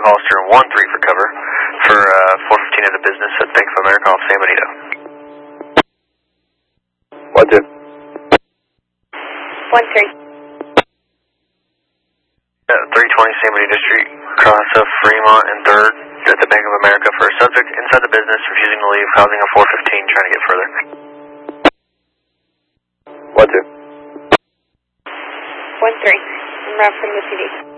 Hollister 1-3 for cover for 415 at the business at Bank of America off San Benito. 1-2. 1-3. 320 San Benito Street, cross of Fremont and 3rd at the Bank of America for a subject inside the business refusing to leave, causing a 415, trying to get further. 1-2. 1-3. I'm Rob from the PD.